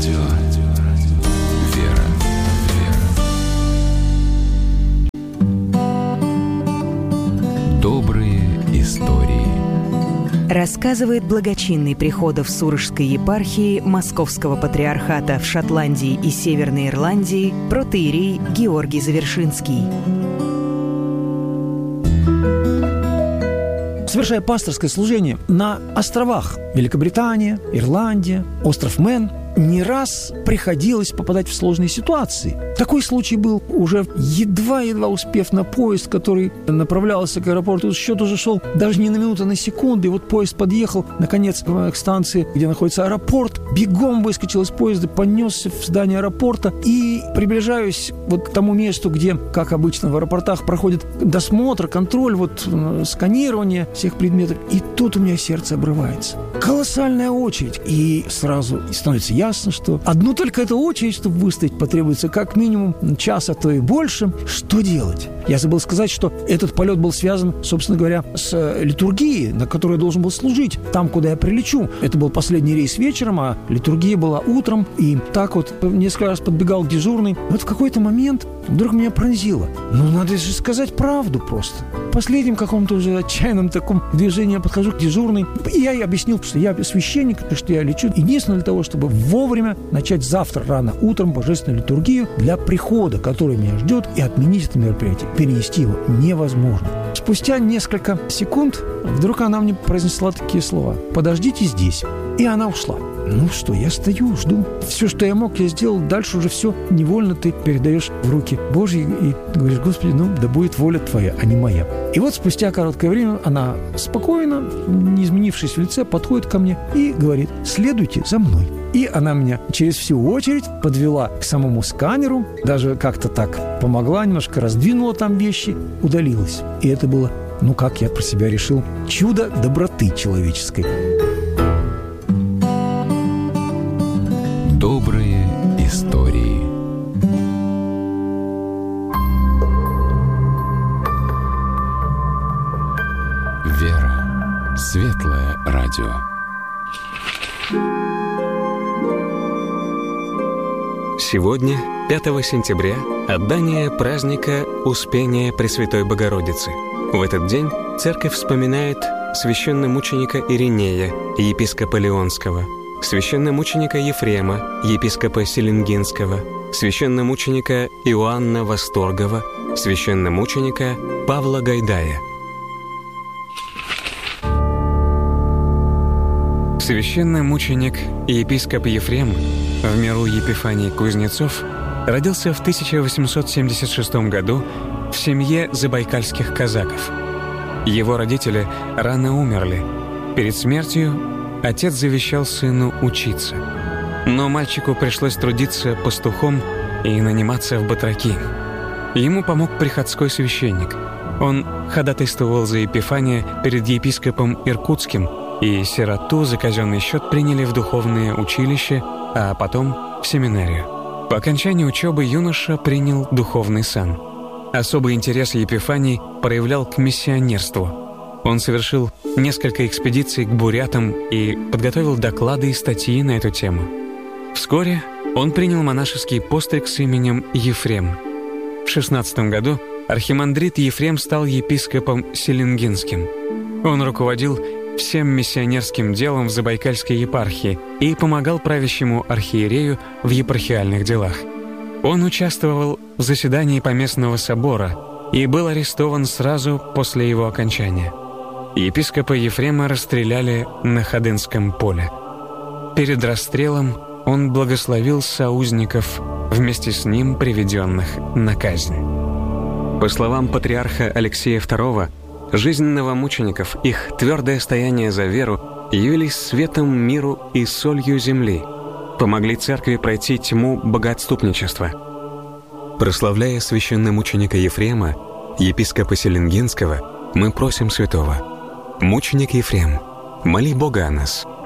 Радио «Вера». Добрые истории. Рассказывает благочинный Приходов Сурожской епархии Московского патриархата в Шотландии и Северной Ирландии протоиерей Георгий Завершинский. Совершая пасторское служение на островах Великобритания, Ирландия, остров Мэн, не раз приходилось попадать в сложные ситуации. Такой случай был уже едва успев на поезд, который направлялся к аэропорту. Счет уже шел даже не на минуту, а на секунды. И вот поезд подъехал, наконец, к станции, где находится аэропорт. Бегом выскочил из поезда, понесся в здание аэропорта. И приближаюсь вот к тому месту, где, как обычно в аэропортах, проходит досмотр, контроль, сканирование всех предметов. И тут у меня сердце обрывается. Колоссальная очередь. И сразу становится ясно, что одну только эту очередь, чтобы выстоять, потребуется как минимум час, а то и больше. Что делать? Я забыл сказать, что этот полет был связан, собственно говоря, с литургией, на которой я должен был служить, там, куда я прилечу. Это был последний рейс вечером, а литургия была утром. И так вот несколько раз подбегал к дежурной. Вот в какой-то момент вдруг меня пронзило. Надо же сказать правду просто. В последнем каком-то уже отчаянном таком движении я подхожу к дежурной, и я ей объяснил, что я священник, что я лечу единственно для того, чтобы вовремя начать завтра рано утром божественную литургию для прихода, который меня ждет, и отменить это мероприятие. Перенести его невозможно. Спустя несколько секунд вдруг она мне произнесла такие слова: «Подождите здесь». И она ушла. Я стою, жду. Все, что я мог, я сделал. Дальше уже все невольно ты передаешь в руки Божьи и говоришь: Господи, да будет воля Твоя, а не моя. И вот спустя короткое время она спокойно, не изменившись в лице, подходит ко мне и говорит: «Следуйте за мной». И она меня через всю очередь подвела к самому сканеру, даже как-то так помогла, немножко раздвинула там вещи, удалилась. И это было, как я про себя решил, чудо доброты человеческой. Добрые истории. Вера. Светлое радио. Сегодня, 5 сентября, отдание праздника Успения Пресвятой Богородицы. В этот день церковь вспоминает священномученика Иринея, епископа Леонского, священномученика Ефрема, епископа Селенгинского, священномученика Иоанна Восторгова, священномученика Павла Гайдая. Священномученик и епископ Ефрем, в миру Епифаний Кузнецов, родился в 1876 году в семье забайкальских казаков. Его родители рано умерли. Перед смертью отец завещал сыну учиться. Но мальчику пришлось трудиться пастухом и наниматься в батраки. Ему помог приходской священник. Он ходатайствовал за Епифания перед епископом Иркутским, и сироту за казенный счет приняли в духовное училище, а потом в семинарию. По окончании учебы юноша принял духовный сан. Особый интерес Епифаний проявлял к миссионерству. Он совершил несколько экспедиций к бурятам и подготовил доклады и статьи на эту тему. Вскоре он принял монашеский постриг с именем Ефрем. В 16 году архимандрит Ефрем стал епископом Селенгинским. Он руководил всем миссионерским делом в Забайкальской епархии и помогал правящему архиерею в епархиальных делах. Он участвовал в заседании Поместного собора и был арестован сразу после его окончания. Епископа Ефрема расстреляли на Ходынском поле. Перед расстрелом он благословил соузников, вместе с ним приведенных на казнь. По словам патриарха Алексея II, жизнь новомучеников, их твердое стояние за веру явились светом миру и солью земли, помогли церкви пройти тьму богоотступничества. Прославляя священномученика Ефрема, епископа Селенгинского, мы просим святого: «Мученик Ефрем, моли Бога о нас,